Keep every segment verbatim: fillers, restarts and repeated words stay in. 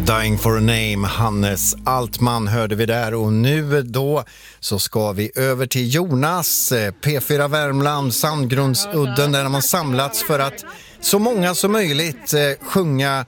Dying for a name, Hannes Altman hörde vi där, och nu då så ska vi över till Jonas, P fyra Värmland, Sandgrundsudden, där man samlats för att så många som möjligt eh, sjunga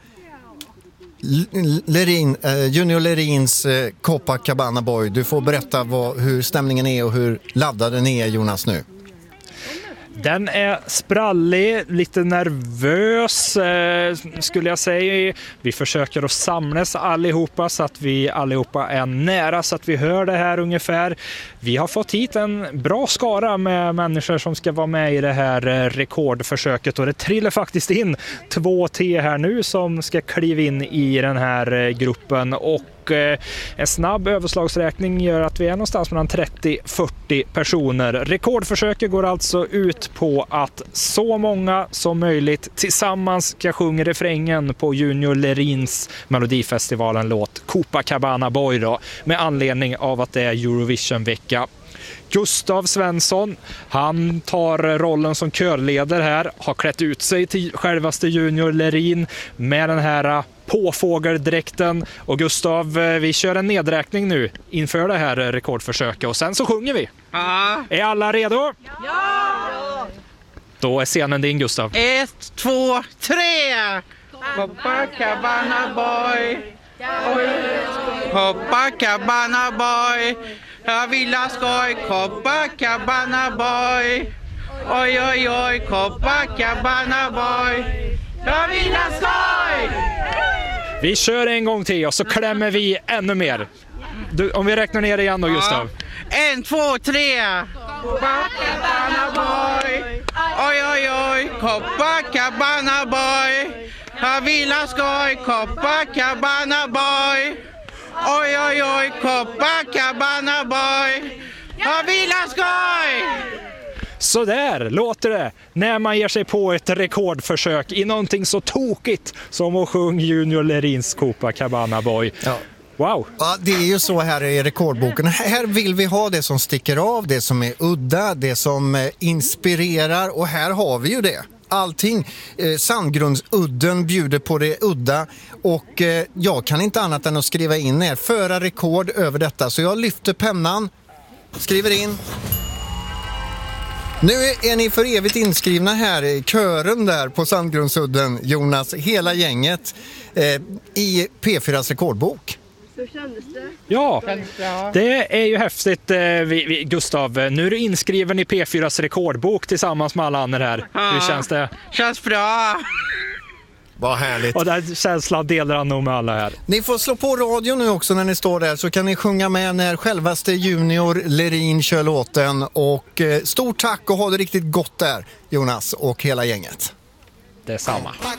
Lerin, eh, Junior Lerins eh, Copacabana Boy. Du får berätta vad, hur stämningen är och hur laddad den är, Jonas, nu. Den är sprallig, lite nervös eh, skulle jag säga. Vi försöker att samlas allihopa så att vi allihopa är nära så att vi hör det här ungefär. Vi har fått hit en bra skara med människor som ska vara med i det här eh, rekordförsöket, och det trillar faktiskt in två T här nu som ska kliva in i den här eh, gruppen, och en snabb överslagsräkning gör att vi är någonstans mellan trettio till fyrtio personer. Rekordförsöket går alltså ut på att så många som möjligt tillsammans ska sjunga refrängen på Junior Lerins Melodifestivalen-låt Copacabana Boy då, med anledning av att det är Eurovision-vecka. Gustav Svensson, han tar rollen som körledare här, har klätt ut sig till självaste Junior Lerin med den här påfågeldräkten. Och Gustav, vi kör en nedräkning nu inför det här rekordförsöket, och sen så sjunger vi. Ja. Är alla redo? Ja! Då är scenen din, Gustav. Ett, två, tre! Copacabana Boy, Copacabana Boy, jag vill ha skoj, Copacabana Boy. Oj, oj, oj, Copacabana Boy, jag vill ha skoj. Vi kör en gång till och så klämmer vi ännu mer. Du, om vi räknar ner igen då, Gustav. Ja. En, två, tre! Copacabana Boy, oj, oj, oj, Copacabana Boy, jag vill ha skoj, Copacabana Boy. Oj, oj, oj, Copacabana Boy, jag vill ha skoj! Så där låter det när man ger sig på ett rekordförsök i någonting så tokigt som att sjunga Junior Lerins Copacabana Boy. Ja. Wow. Ja, det är ju så här i rekordboken. Här vill vi ha det som sticker av, det som är udda, det som inspirerar, och här har vi ju det. Allting. Eh, Sandgrundsudden bjuder på det udda, och eh, jag kan inte annat än att skriva in er, föra rekord över detta. Så jag lyfter pennan, skriver in. Nu är ni för evigt inskrivna här i kören där på Sandgrundsudden, Jonas, hela gänget eh, i P fyras rekordbok. Så kändes det. Ja, det är ju häftigt. Vi, vi, Gustav, nu är du inskriven i P fyras rekordbok tillsammans med alla andra här. Ja, hur känns det? Känns bra. Vad härligt. Och den känslan delar han nog med alla här. Ni får slå på radio nu också när ni står där, så kan ni sjunga med när självaste Junior Lerin kör låten. Och eh, stort tack och ha det riktigt gott där, Jonas och hela gänget. Det är samma.